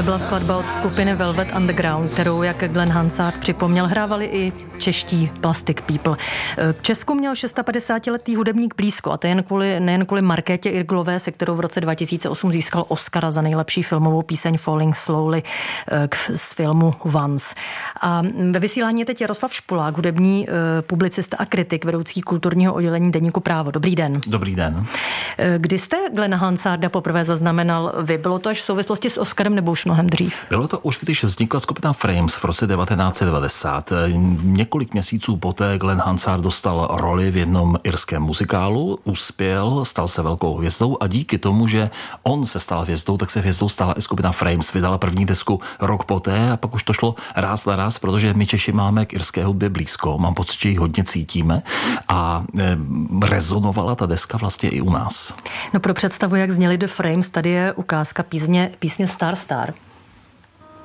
Tohle byla skladba od skupiny Velvet Underground, kterou, jak Glenn Hansard připomněl, hrávali i čeští Plastic People. K Česku měl 56letý hudebník blízko, a to nejen kvůli Markétě Irglové, se kterou v roce 2008 získal Oscara za nejlepší filmovou píseň Falling Slowly z filmu Once. A ve vysílání je teď Jaroslav Špulák, hudební publicista a kritik, vedoucí kulturního oddělení deníku Právo. Dobrý den. Dobrý den. Kdy jste Glena Hansarda poprvé zaznamenal vy? Bylo to až v souvislosti s Oscarem nebo už mnohem dřív? Bylo to už, když vznikla skupina Frames v roce 1990. Několik měsíců poté Glenn Hansard dostal roli v jednom irském muzikálu, uspěl, stal se velkou hvězdou a díky tomu, že on se stal hvězdou, tak se hvězdou stala i skupina Frames. Vydala první desku rok poté a pak už to šlo ráz na ráz, protože my Češi máme k irské hudbě blízko. Mám pocit, že ji hodně cítíme a rezonovala ta deska vlastně i u nás. No pro představu, jak zněli The Frames, tady je ukázka písně Star Star.